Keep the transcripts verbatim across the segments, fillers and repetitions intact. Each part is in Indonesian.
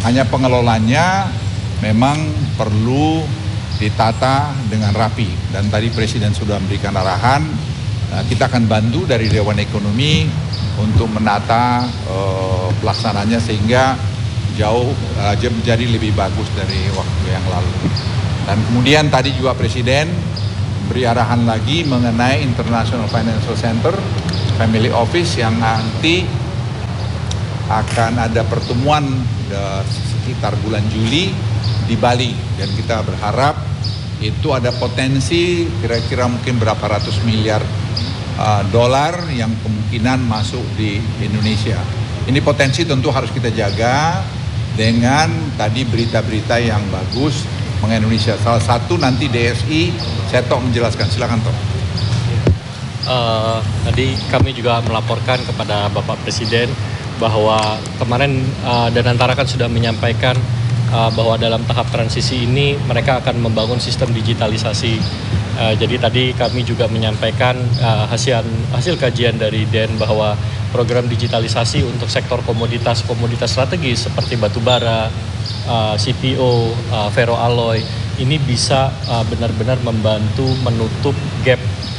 Hanya pengelolanya memang perlu ditata dengan rapi. Dan tadi Presiden sudah memberikan arahan, kita akan bantu dari Dewan Ekonomi untuk menata uh, pelaksananya sehingga jauh uh, jadi lebih bagus dari waktu yang lalu. Dan kemudian tadi juga Presiden beri arahan lagi mengenai International Financial Center, Family Office yang nanti akan ada pertemuan uh, sekitar bulan Juli di Bali. Dan kita berharap itu ada potensi kira-kira mungkin berapa ratus miliar uh, dolar yang kemungkinan masuk di Indonesia. Ini potensi tentu harus kita jaga dengan tadi berita-berita yang bagus mengenai Indonesia. Salah satu nanti D S I, saya Tok menjelaskan. Silakan Tok. Uh, tadi kami juga melaporkan kepada Bapak Presiden bahwa kemarin uh, Danantara kan sudah menyampaikan uh, bahwa dalam tahap transisi ini mereka akan membangun sistem digitalisasi. Uh, jadi tadi kami juga menyampaikan uh, hasil hasil kajian dari D E N bahwa program digitalisasi untuk sektor komoditas-komoditas strategis seperti batubara, uh, C P O, uh, ferroalloy ini bisa uh, benar-benar membantu menutup gap.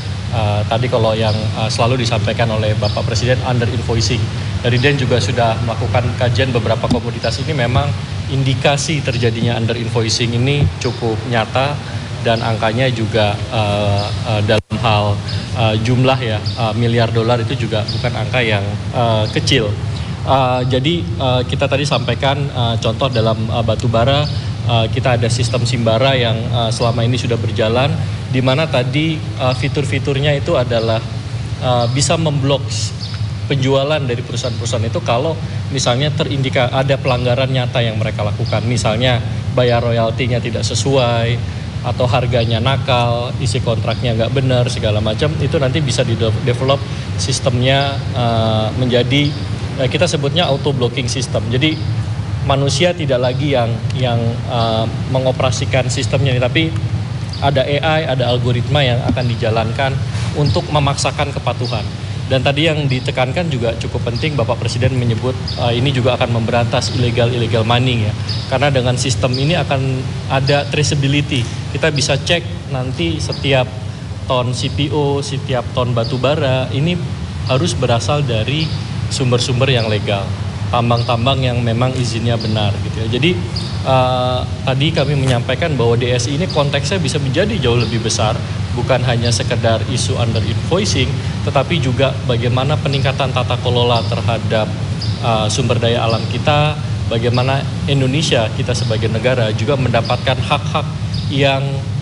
Uh, tadi kalau yang uh, selalu disampaikan oleh Bapak Presiden under invoicing. Dari D E N juga sudah melakukan kajian beberapa komoditas ini, memang indikasi terjadinya under invoicing ini cukup nyata dan angkanya juga uh, uh, dalam hal uh, jumlah ya uh, miliar dolar itu juga bukan angka yang uh, kecil. Uh, jadi uh, kita tadi sampaikan uh, contoh dalam uh, batubara uh, kita ada sistem Simbara yang uh, selama ini sudah berjalan, di mana tadi uh, fitur-fiturnya itu adalah uh, bisa memblok penjualan dari perusahaan-perusahaan itu kalau misalnya terindika ada pelanggaran nyata yang mereka lakukan, misalnya bayar royaltinya tidak sesuai atau harganya nakal, isi kontraknya nggak benar segala macam, itu nanti bisa di develop sistemnya uh, menjadi uh, kita sebutnya auto blocking system. Jadi manusia tidak lagi yang yang uh, mengoperasikan sistemnya ini, tapi ada A I, ada algoritma yang akan dijalankan untuk memaksakan kepatuhan. Dan tadi yang ditekankan juga cukup penting, Bapak Presiden menyebut uh, ini juga akan memberantas illegal-illegal mining ya. Karena dengan sistem ini akan ada traceability. Kita bisa cek nanti setiap ton C P O, setiap ton batu bara ini harus berasal dari sumber-sumber yang legal. Tambang-tambang yang memang izinnya benar gitu ya. Jadi uh, tadi kami menyampaikan bahwa D S I ini konteksnya bisa menjadi jauh lebih besar, bukan hanya sekedar isu under invoicing, tetapi juga bagaimana peningkatan tata kelola terhadap uh, sumber daya alam kita, bagaimana Indonesia kita sebagai negara juga mendapatkan hak-hak yang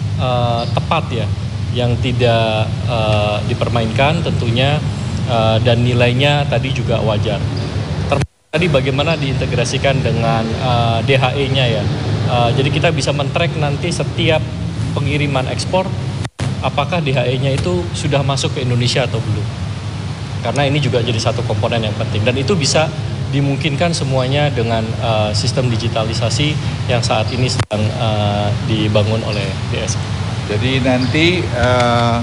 uh, tepat ya, yang tidak uh, dipermainkan tentunya uh, dan nilainya tadi juga wajar. Tadi bagaimana diintegrasikan dengan uh, D H E-nya ya. Uh, jadi kita bisa men-track nanti setiap pengiriman ekspor apakah D H E-nya itu sudah masuk ke Indonesia atau belum. Karena ini juga jadi satu komponen yang penting dan itu bisa dimungkinkan semuanya dengan uh, sistem digitalisasi yang saat ini sedang uh, dibangun oleh D S I. Jadi nanti uh,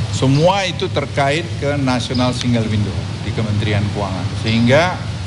semua itu terkait ke National Single Window di Kementerian Keuangan, sehingga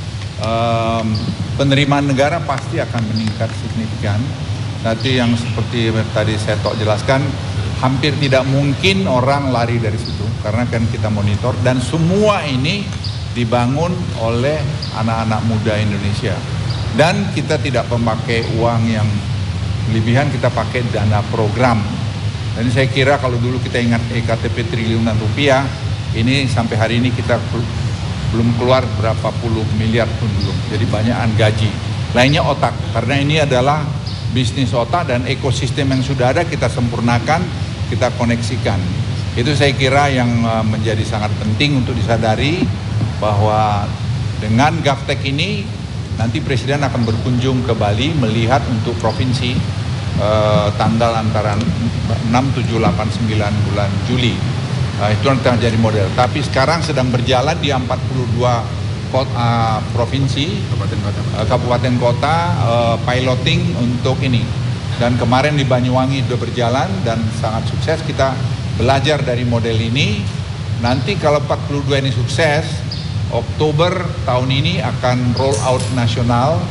Um, penerimaan negara pasti akan meningkat signifikan. Tadi yang seperti tadi saya Tok jelaskan, hampir tidak mungkin orang lari dari situ karena kan kita monitor dan semua ini dibangun oleh anak-anak muda Indonesia dan kita tidak memakai uang yang lebihan, kita pakai dana program. Dan saya kira kalau dulu kita ingat E K T P triliunan rupiah, ini sampai hari ini kita belum keluar berapa puluh miliar pun belum. Jadi banyakan gaji. Lainnya otak, karena ini adalah bisnis otak dan ekosistem yang sudah ada kita sempurnakan, kita koneksikan. Itu saya kira yang menjadi sangat penting untuk disadari bahwa dengan GovTech ini nanti Presiden akan berkunjung ke Bali melihat untuk provinsi eh, tanggal antara enam, tujuh, delapan, sembilan bulan Juli. Nah, itu nanti akan jadi model. Tapi sekarang sedang berjalan di empat puluh dua kota, uh, provinsi, kabupaten kota, uh, kabupaten kota uh, piloting untuk ini. Dan kemarin di Banyuwangi sudah berjalan dan sangat sukses. Kita belajar dari model ini. Nanti kalau empat puluh dua ini sukses, Oktober tahun ini akan roll out nasional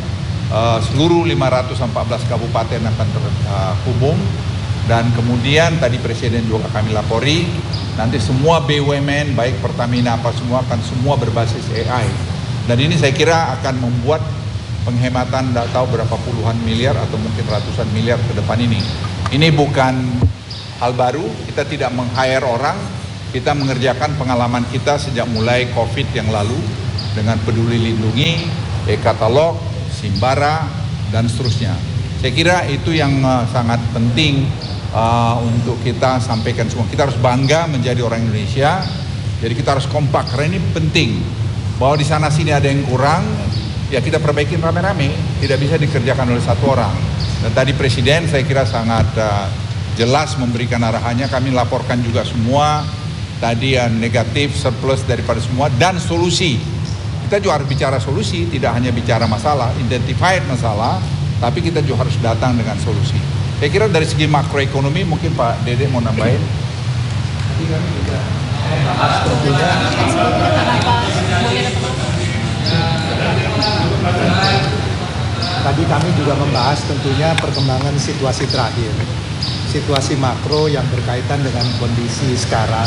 uh, seluruh lima ratus empat belas kabupaten akan terhubung. Dan kemudian tadi Presiden juga kami lapori, nanti semua B U M N baik Pertamina apa semua akan semua berbasis A I. Dan ini saya kira akan membuat penghematan tidak tahu berapa puluhan miliar atau mungkin ratusan miliar ke depan ini. Ini bukan hal baru, kita tidak meng-hire orang, kita mengerjakan pengalaman kita sejak mulai COVID yang lalu dengan Peduli Lindungi, e-katalog, Simbara, dan seterusnya. Saya kira itu yang uh, sangat penting Uh, untuk kita sampaikan semua. Kita harus bangga menjadi orang Indonesia. Jadi kita harus kompak karena ini penting. Bahwa di sana sini ada yang kurang, ya kita perbaikin rame-rame. Tidak bisa dikerjakan oleh satu orang. Dan tadi Presiden saya kira sangat uh, jelas memberikan arahannya. Kami laporkan juga semua. Tadi yang negatif, surplus daripada semua dan solusi. Kita juga harus bicara solusi, tidak hanya bicara masalah, identified masalah, tapi kita juga harus datang dengan solusi. Saya kira dari segi makroekonomi mungkin Pak Dede mau nambahin. Tadi kami juga membahas tentunya perkembangan situasi terakhir. Situasi makro yang berkaitan dengan kondisi sekarang.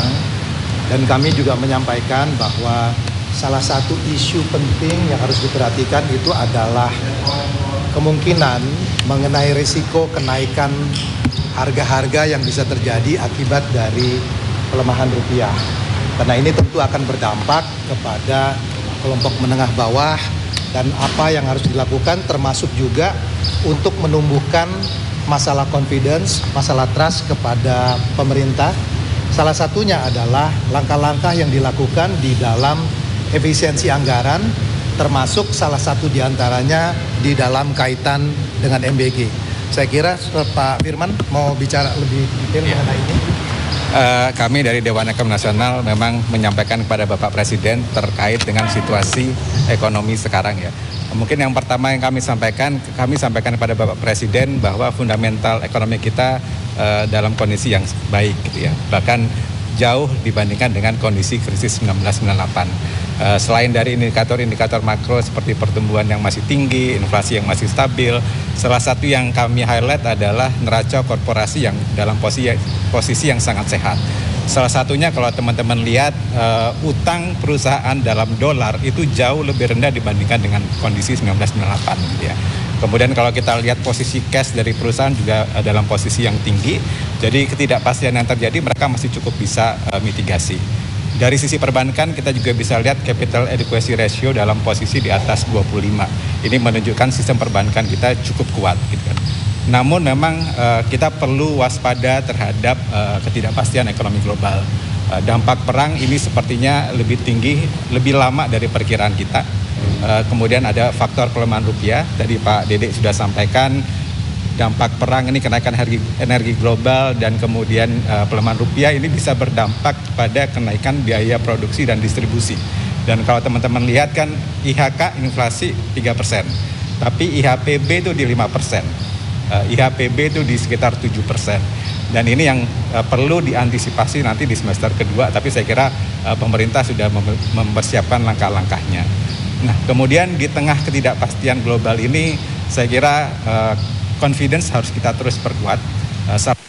Dan kami juga menyampaikan bahwa salah satu isu penting yang harus diperhatikan itu adalah kemungkinan mengenai risiko kenaikan harga-harga yang bisa terjadi akibat dari pelemahan rupiah. Karena ini tentu akan berdampak kepada kelompok menengah bawah dan apa yang harus dilakukan termasuk juga untuk menumbuhkan masalah confidence, masalah trust kepada pemerintah. Salah satunya adalah langkah-langkah yang dilakukan di dalam efisiensi anggaran, termasuk salah satu diantaranya di dalam kaitan dengan M B G. Saya kira Pak Firman mau bicara lebih detail ya. Mengenai ini. Uh, kami dari Dewan Ekonomi Nasional memang menyampaikan kepada Bapak Presiden terkait dengan situasi ekonomi sekarang ya. Mungkin yang pertama yang kami sampaikan, kami sampaikan kepada Bapak Presiden bahwa fundamental ekonomi kita uh, dalam kondisi yang baik gitu ya. Bahkan jauh dibandingkan dengan kondisi krisis seribu sembilan ratus sembilan puluh delapan. Uh, selain dari indikator-indikator makro seperti pertumbuhan yang masih tinggi, inflasi yang masih stabil, salah satu yang kami highlight adalah neraca korporasi yang dalam posisi, posisi yang sangat sehat. Salah satunya kalau teman-teman lihat uh, utang perusahaan dalam dolar itu jauh lebih rendah dibandingkan dengan kondisi seribu sembilan ratus sembilan puluh delapan gitu ya. Kemudian kalau kita lihat posisi cash dari perusahaan juga uh, dalam posisi yang tinggi, jadi ketidakpastian yang terjadi mereka masih cukup bisa uh, mitigasi. Dari sisi perbankan kita juga bisa lihat capital adequacy ratio dalam posisi di atas dua puluh lima. Ini menunjukkan sistem perbankan kita cukup kuat gitu kan. Namun memang uh, kita perlu waspada terhadap uh, ketidakpastian ekonomi global. Uh, dampak perang ini sepertinya lebih tinggi, lebih lama dari perkiraan kita. Uh, kemudian ada faktor pelemahan rupiah. Tadi Pak Dede sudah sampaikan dampak perang ini kenaikan harga energi global dan kemudian uh, pelemahan rupiah ini bisa berdampak pada kenaikan biaya produksi dan distribusi. Dan kalau teman-teman lihat kan I H K inflasi tiga persen, tapi I H P B itu di lima persen. Uh, I H P B itu di sekitar tujuh persen. Dan ini yang uh, perlu diantisipasi nanti di semester kedua, tapi saya kira uh, pemerintah sudah mem- mempersiapkan langkah-langkahnya. Nah, kemudian di tengah ketidakpastian global ini, saya kira uh, confidence harus kita terus perkuat. Uh,